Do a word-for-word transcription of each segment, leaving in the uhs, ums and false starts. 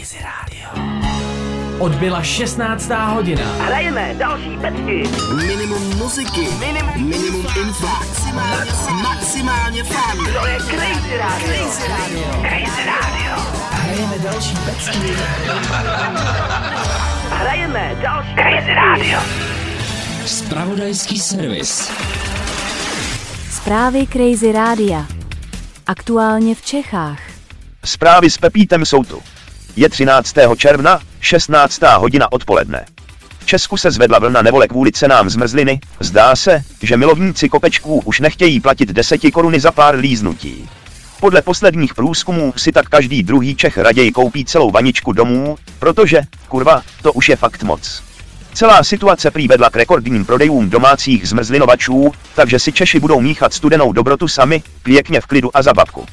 Crazy Radio. Odbyla šestnáctá hodina. Hrajeme další pecky. Minimum muziky. Minimum, minimum info. Maximálně, maximálně fun. To je Crazy Radio. Crazy Radio. Crazy Radio. Hrajeme další pecky. Hrajeme další Crazy Radio. Zpravodajský servis. Zprávy Crazy Rádia. Aktuálně v Čechách. Zprávy s Pepítem jsou tu. Je třináctého června, šestnáctá hodina odpoledne. V Česku se zvedla vlna nevole kvůli cenám zmrzliny, zdá se, že milovníci kopečků už nechtějí platit deseti koruny za pár líznutí. Podle posledních průzkumů si tak každý druhý Čech raději koupí celou vaničku domů, protože, kurva, to už je fakt moc. Celá situace prý vedla k rekordním prodejům domácích zmrzlinovačů, takže si Češi budou míchat studenou dobrotu sami, pěkně v klidu a za babku.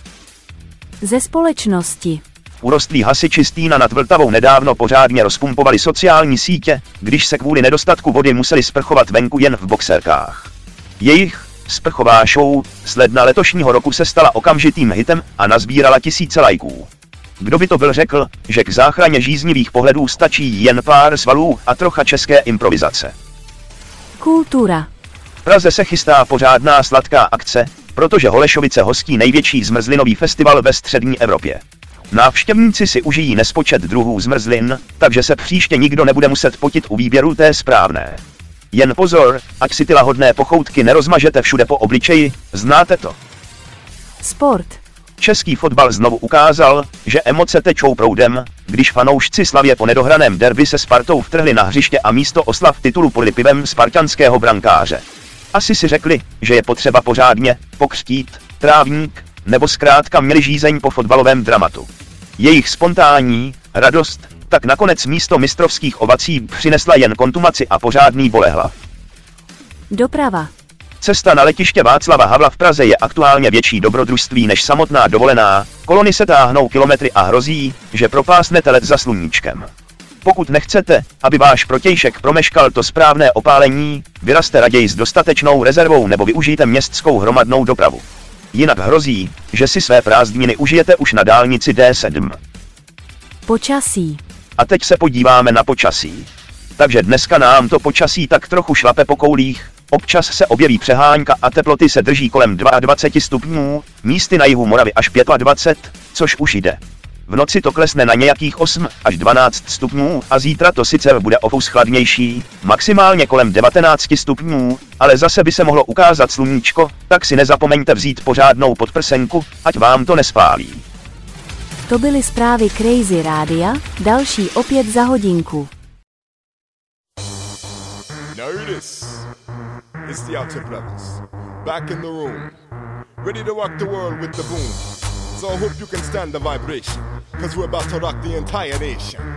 Ze společnosti. Urostlí hasiči Stýna nad Vltavou nedávno pořádně rozpumpovali sociální sítě, když se kvůli nedostatku vody museli sprchovat venku jen v boxerkách. Jejich sprchová show z ledna letošního roku se stala okamžitým hitem a nazbírala tisíce lajků. Kdo by to byl řekl, že k záchraně žíznivých pohledů stačí jen pár svalů a trocha české improvizace. Kultura. V Praze se chystá pořádná sladká akce, protože Holešovice hostí největší zmrzlinový festival ve střední Evropě. Návštěvníci si užijí nespočet druhů zmrzlin, takže se příště nikdo nebude muset potit u výběru té správné. Jen pozor, ať si ty lahodné pochoutky nerozmažete všude po obličeji, znáte to. Sport. Český fotbal znovu ukázal, že emoce tečou proudem, když fanoušci Slavie po nedohraném derby se Spartou vtrhli na hřiště a místo oslav titulu polili pivem spartanského brankáře. Asi si řekli, že je potřeba pořádně pokřtít trávník, nebo zkrátka měli žízeň po fotbalovém dramatu. Jejich spontánní radost tak nakonec místo mistrovských ovací přinesla jen kontumaci a pořádný bolehlav. Doprava. Cesta na letiště Václava Havla v Praze je aktuálně větší dobrodružství než samotná dovolená, kolony se táhnou kilometry a hrozí, že propásnete let za sluníčkem. Pokud nechcete, aby váš protějšek promeškal to správné opálení, vyrazte raději s dostatečnou rezervou nebo využijte městskou hromadnou dopravu. Jinak hrozí, že si své prázdniny užijete už na dálnici D sedm. Počasí. A teď se podíváme na počasí. Takže dneska nám to počasí tak trochu šlape po koulích, občas se objeví přehánka a teploty se drží kolem dvacet dva stupňů, místy na jihu Moravy až dvacet pět, což už jde. V noci to klesne na nějakých osm až dvanáct stupňů a zítra to sice bude o kus chladnější, maximálně kolem devatenáct stupňů, ale zase by se mohlo ukázat sluníčko, tak si nezapomeňte vzít pořádnou podprsenku, ať vám to nespálí. To byly zprávy Crazy Rádia, další opět za hodinku. Notice, it's the Outer Brothers, back in the room, ready to rock the world with the boom. So I hope you can stand the vibration, cause we're about to rock the entire nation.